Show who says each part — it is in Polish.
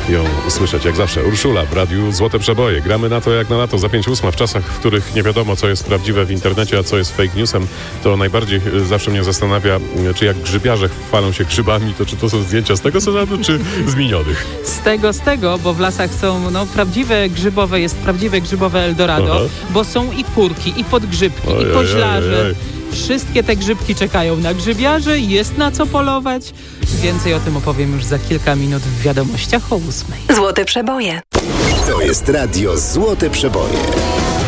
Speaker 1: ją usłyszeć. Jak zawsze Urszula w Radiu Złote Przeboje. Gramy na to jak na lato za 5:08 w czasach, w których nie wiadomo, co jest prawdziwe w internecie, a co jest fake newsem. To najbardziej zawsze mnie zastanawia, czy jak grzybiarze chwalą się grzybami, to czy to są zdjęcia z tego sezonu, czy z minionych?
Speaker 2: Z tego, bo w lasach są jest prawdziwe grzybowe Eldorado, bo są i kurki, i podgrzybki, i koźlarze. Wszystkie te grzybki czekają na grzybiarzy, jest na co polować. Więcej o tym opowiem już za kilka minut w wiadomościach o 8:00.
Speaker 3: Złote Przeboje.
Speaker 4: To jest Radio Złote Przeboje.